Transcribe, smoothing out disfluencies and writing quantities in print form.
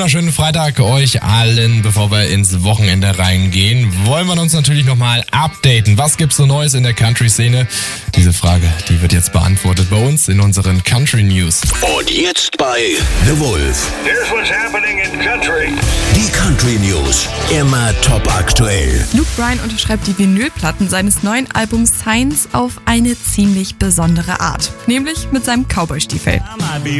wunderschönen Freitag euch allen. Bevor wir ins Wochenende reingehen, wollen wir uns natürlich nochmal updaten. Was gibt's so Neues in der Country-Szene? Diese Frage, die wird jetzt beantwortet bei uns in unseren Country News. Und jetzt bei The Wolf. Here's what's happening in country. Die Country News. Immer top aktuell. Luke Bryan unterschreibt die Vinylplatten seines neuen Albums Signs auf eine ziemlich besondere Art. Nämlich mit seinem Cowboy-Stiefel.